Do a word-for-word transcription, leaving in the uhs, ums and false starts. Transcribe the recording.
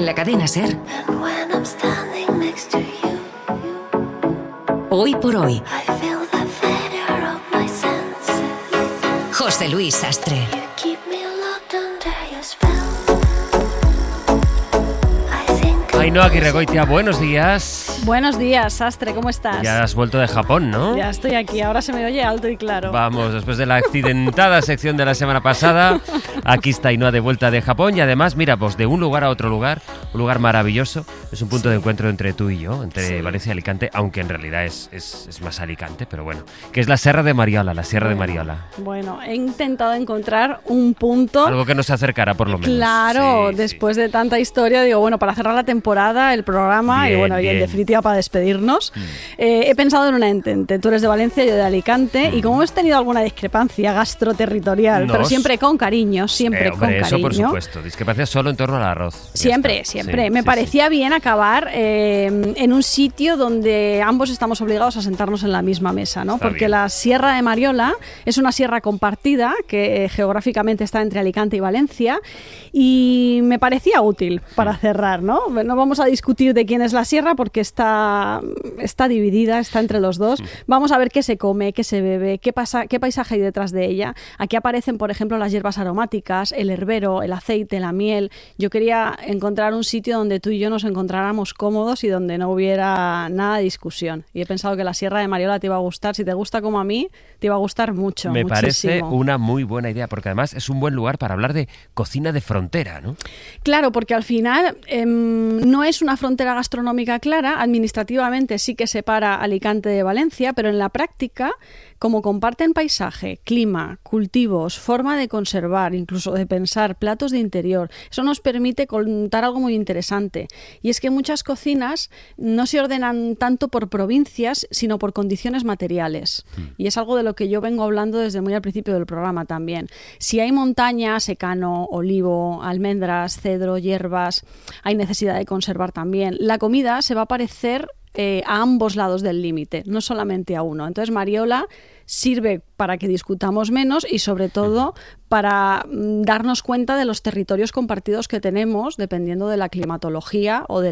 la cadena SER. Hoy por hoy. José Luis Sastre. Ainhoa Aguirregoitia, buenos días. Buenos días, Sastre, ¿cómo estás? Ya has vuelto de Japón, ¿no? Ya estoy aquí, ahora se me oye alto y claro. Vamos, después de la accidentada sección de la semana pasada, aquí está Ainhoa de vuelta de Japón y además, mira, pues de un lugar a otro lugar, un lugar maravilloso, es un punto sí. de encuentro entre tú y yo, entre sí. Valencia y Alicante, aunque en realidad es, es, es más Alicante, pero bueno, que es la Serra de Mariola, la Sierra bueno, de Mariola. Bueno, he intentado encontrar un punto... Algo que nos acercara, por lo menos. Claro, sí, después sí. de tanta historia, digo, bueno, para cerrar la temporada, el programa, bien, y bueno, bien. y en definitiva para despedirnos, mm. eh, he pensado en una entente. Tú eres de Valencia, yo de Alicante, mm. y como hemos tenido alguna discrepancia gastroterritorial, Nos... pero siempre con cariño, siempre eh, hombre, con eso cariño. Por supuesto, discrepancia solo en torno al arroz. Siempre, siempre. Sí, Me sí, parecía sí. bien acabar eh, en un sitio donde ambos estamos obligados a sentarnos en la misma mesa, ¿no? Está Porque bien. la Sierra de Mariola es una sierra compartida que eh, geográficamente está entre Alicante y Valencia y me parecía útil para cerrar, ¿no? No vamos a discutir de quién es la sierra porque está, está dividida, está entre los dos. Vamos a ver qué se come, qué se bebe, qué, pasa, qué paisaje hay detrás de ella. Aquí aparecen, por ejemplo, las hierbas aromáticas, el herbero, el aceite, la miel. Yo quería encontrar un sitio donde tú y yo nos encontráramos cómodos y donde no hubiera nada de discusión. Y he pensado que la Sierra de Mariola te iba a gustar. Si te gusta como a mí, te iba a gustar mucho, Me muchísimo. parece una muy buena idea, porque además es un buen lugar para hablar de cocina de frontera, ¿no? Claro, porque al final eh, no es una frontera gastronómica clara. Administrativamente sí que separa Alicante de Valencia, pero en la práctica, como comparten paisaje, clima, cultivos, forma de conservar, incluso de pensar, platos de interior, eso nos permite contar algo muy interesante. Y es que muchas cocinas no se ordenan tanto por provincias, sino por condiciones materiales. Mm. Y es algo de lo que yo vengo hablando desde muy al principio del programa también. Si hay montaña, secano, olivo, almendras, cedro, hierbas, hay necesidad de conservar también. La comida se va a parecer eh, a ambos lados del límite, no solamente a uno. Entonces, Mariola sirve para que discutamos menos y, sobre todo, para darnos cuenta de los territorios compartidos que tenemos dependiendo de la climatología o de